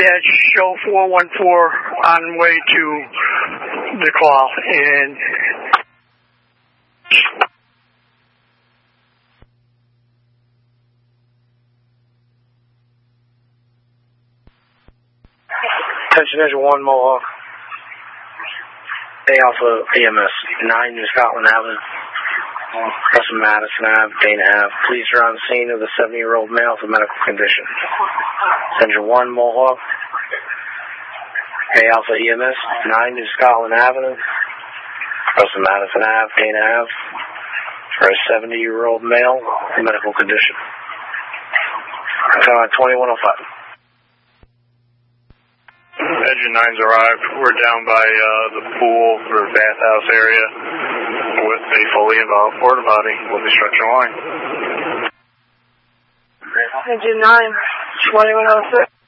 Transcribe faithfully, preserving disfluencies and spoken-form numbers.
Yeah, show four one four on way to the call. And attention engine one Mohawk. A Alpha E M S, nine New Scotland Avenue. West Madison Avenue, Dana Avenue. Please are on the scene of the seventy-year-old male with a medical condition. Engine one Mohawk. A Alpha E M S, nine New Scotland Avenue. West Madison Avenue, Dana Avenue. For a seventy-year-old male with a medical condition. Uh, twenty-one oh five. Engine nine's arrived. We're down by uh, the pool or bathhouse area with a fully involved porta potty with a structure line. Engine nine, twenty-one oh six.